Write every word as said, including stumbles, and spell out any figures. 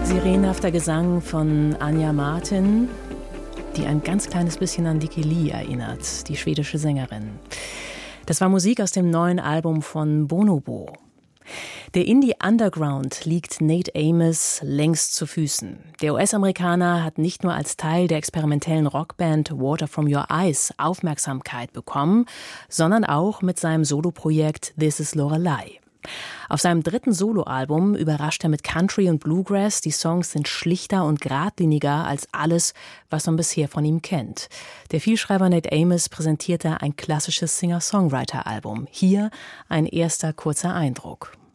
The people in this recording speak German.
Sirenhafter Gesang von Anja Martin, die ein ganz kleines bisschen an Dickey Lee erinnert, die schwedische Sängerin. Das war Musik aus dem neuen Album von Bonobo. Der Indie-Underground liegt Nate Amos längst zu Füßen. Der U S-Amerikaner hat nicht nur als Teil der experimentellen Rockband Water From Your Eyes Aufmerksamkeit bekommen, sondern auch mit seinem Soloprojekt This Is Lorelei. Auf seinem dritten Soloalbum überrascht er mit Country und Bluegrass. Die Songs sind schlichter und geradliniger als alles, was man bisher von ihm kennt. Der Vielschreiber Nate Amos präsentierte ein klassisches Singer-Songwriter-Album. Hier ein erster kurzer Eindruck.